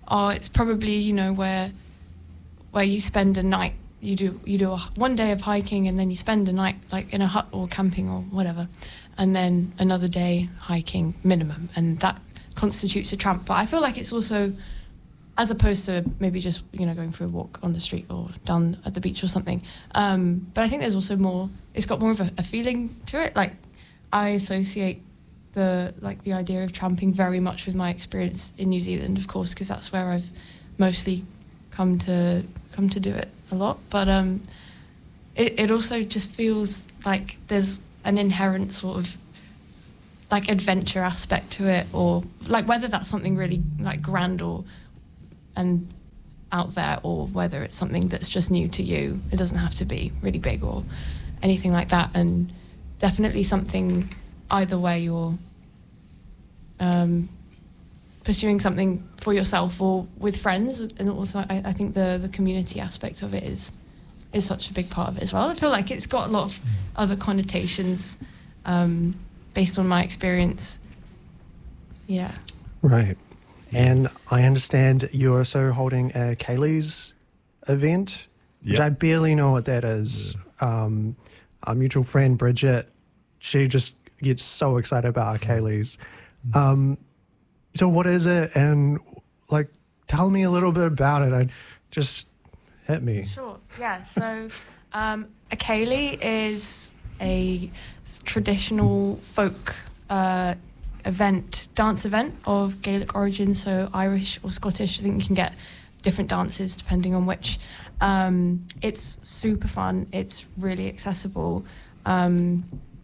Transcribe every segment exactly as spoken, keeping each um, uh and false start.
oh, it's probably, you know, where where you spend a night, you do you do a, one day of hiking and then you spend a night like in a hut or camping or whatever, and then another day hiking minimum, and that constitutes a tramp. But I feel like it's also, as opposed to maybe just, you know, going for a walk on the street or down at the beach or something. Um, but I think there's also more, it's got more of a, a feeling to it. Like, I associate the like the idea of tramping very much with my experience in New Zealand, of course, because that's where I've mostly come to come to do it a lot. But um, it, it also just feels like there's an inherent sort of like adventure aspect to it, or like whether that's something really like grand or and out there, or whether it's something that's just new to you. It doesn't have to be really big or anything like that, and definitely something either way you're um, pursuing something for yourself or with friends. And also I, I think the, the community aspect of it is is such a big part of it as well. I feel like it's got a lot of other connotations um, based on my experience. Yeah. Right. And I understand you're also holding a Kaylee's event, yep. which I barely know what that is. Yeah. Um, our mutual friend, Bridget, she just gets so excited about Kaylee's. Um, so what is it? And, like, tell me a little bit about it. I just hit me. Sure, yeah. So um, a Kaylee is a traditional folk uh event, dance event of Gaelic origin, so Irish or Scottish. I think you can get different dances depending on which. Um, it's super fun. It's really accessible. Um,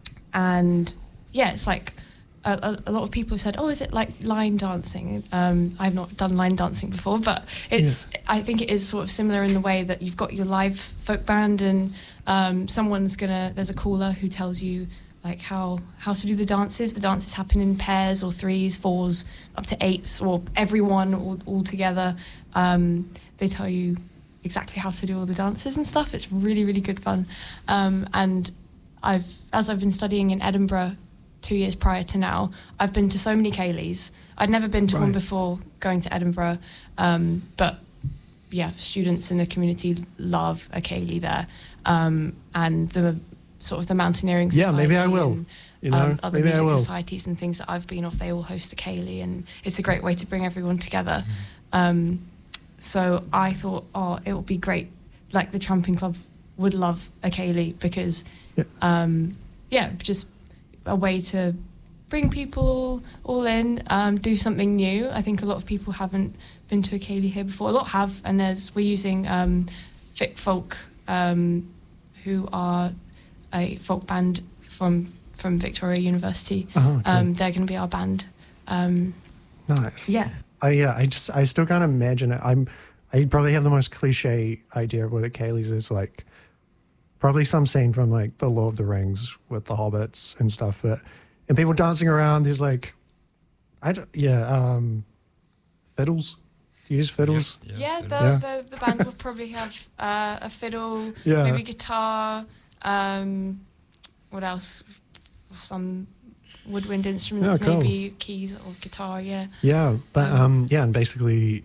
and yeah, it's like a, a, a lot of people have said, oh, is it like line dancing? Um, I've not done line dancing before, but it's. Yeah. I think it is sort of similar in the way that you've got your live folk band and um, someone's gonna, there's a caller who tells you like how, how to do the dances. The dances happen in pairs or threes, fours, up to eights, or everyone all, all together. Um, they tell you exactly how to do all the dances and stuff. It's really, really good fun. Um, and I've, as I've been studying in Edinburgh two years prior to now, I've been to so many Kaylees. I'd never been to right. one before going to Edinburgh, um, but yeah, students in the community love a Kaylee there. Um, and the sort of the mountaineering society. Yeah, maybe I will. And, you know, um, other maybe music I will. societies and things that I've been off, they all host a Kaylee, and it's a great way to bring everyone together. Um, so I thought, oh, it would be great. Like the Tramping Club would love a Kaylee because, yeah, um, yeah just a way to bring people all, all in, um, do something new. I think a lot of people haven't been to a Kaylee here before. A lot have, and there's we're using um, Vic Folk, um, who are a folk band from from Victoria University. Oh, okay. Um, they're going to be our band. Um, nice. Yeah. I yeah. I just I still can't imagine it. I'm I probably have the most cliche idea of what a Kaylee's is like. Probably some scene from like the Lord of the Rings with the hobbits and stuff. But and people dancing around. There's like, I don't, yeah, um, fiddles. Do you use fiddles? Yeah, yeah, the, yeah. The, the band will probably have uh, a fiddle, yeah. maybe guitar. Um, what else? Some woodwind instruments, yeah, cool. maybe keys or guitar, yeah. Yeah, but um, um, yeah, and basically,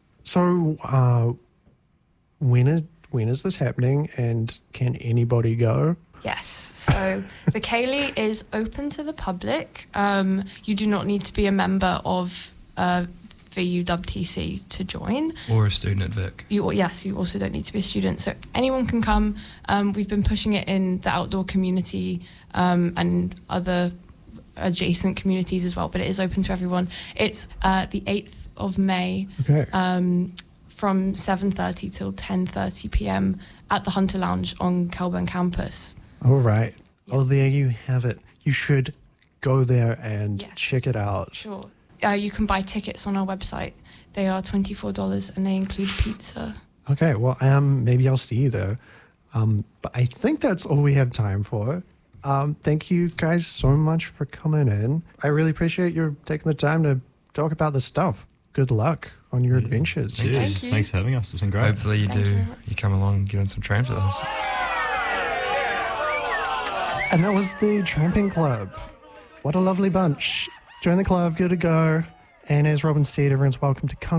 so uh, when is when is this happening, and can anybody go? Yes, so the Kaylee is open to the public. Um, you do not need to be a member of uh, V U W T C to join. Or a student at Vic. You, yes, you also don't need to be a student. So anyone can come. Um, we've been pushing it in the outdoor community um, and other adjacent communities as well, but it is open to everyone. It's uh, the eighth of May okay. um, from seven thirty till ten thirty p.m. at the Hunter Lounge on Kelburn campus. All right. Yep. Oh, there you have it. You should go there and yes. check it out. Sure. Uh, you can buy tickets on our website. They are twenty-four dollars and they include pizza. Okay, well, um, maybe I'll see you there. Um, but I think that's all we have time for. Um, thank you guys so much for coming in. I really appreciate you taking the time to talk about this stuff. Good luck on your yeah. adventures. Thank Thank you. Thanks for having us. It's been great. Hopefully you Thank do. You, you come along and get on some tramps with us. And that was the Tramping Club. What a lovely bunch. Join the club, give it a go. And as Robin said, everyone's welcome to come